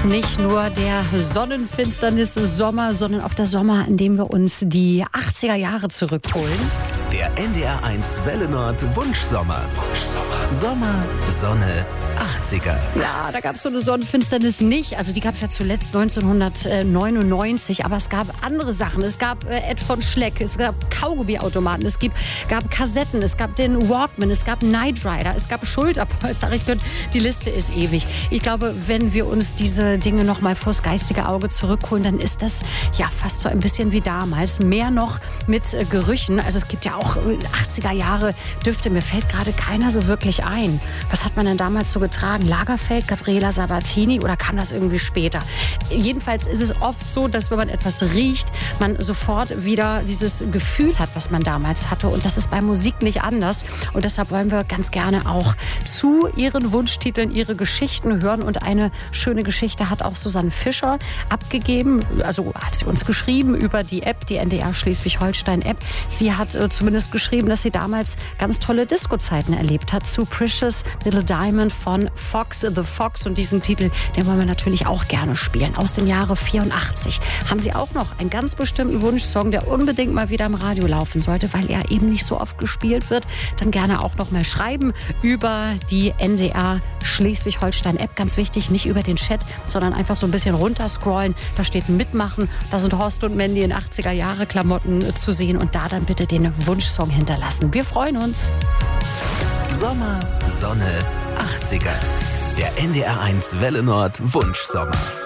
Nicht nur der Sonnenfinsternis-Sommer, sondern auch der Sommer, in dem wir uns die 80er Jahre zurückholen. Der NDR1 Welle Nord Wunschsommer. Sommer, Sonne, 80er. Ja, da gab es so eine Sonnenfinsternis nicht. Also die gab es ja zuletzt 1999. Aber es gab andere Sachen. Es gab Ed von Schleck, es gab Kaugummiautomaten, es gab Kassetten, es gab den Walkman, es gab Knight Rider, es gab Schulterpolster. Die Liste ist ewig. Ich glaube, wenn wir uns diese Dinge noch mal vors geistige Auge zurückholen, dann ist das ja fast so ein bisschen wie damals. Mehr noch mit Gerüchen. Also es gibt ja auch 80er Jahre Düfte. Mir fällt gerade keiner so wirklich ein. Was hat man denn damals so getragen? Lagerfeld, Gabriela Sabatini oder kam das irgendwie später? Jedenfalls ist es oft so, dass wenn man etwas riecht, man sofort wieder dieses Gefühl hat, was man damals hatte. Und das ist bei Musik nicht anders. Und deshalb wollen wir ganz gerne auch zu ihren Wunschtiteln ihre Geschichten hören. Und eine schöne Geschichte hat auch Susanne Fischer abgegeben. Also hat sie uns geschrieben über die App, die NDR Schleswig-Holstein-App. Sie hat zumindest geschrieben, dass sie damals ganz tolle Disco-Zeiten erlebt hat zu Precious Little Diamond von Fox the Fox. Und diesen Titel, den wollen wir natürlich auch gerne spielen. Aus dem Jahre 84 haben sie auch noch einen ganz bestimmten Wunschsong, der unbedingt mal wieder im Radio laufen sollte, weil er eben nicht so oft gespielt wird. Dann gerne auch noch mal schreiben über die NDR Schleswig-Holstein-App. Ganz wichtig, nicht über den Chat, sondern einfach so ein bisschen runterscrollen. Da steht Mitmachen. Da sind Horst und Mandy in 80er-Jahre-Klamotten zu sehen. Und da dann bitte den Wunschsong hinterlassen. Wir freuen uns. Sommer, Sonne, 80er. Der NDR1 Welle Nord Wunschsommer.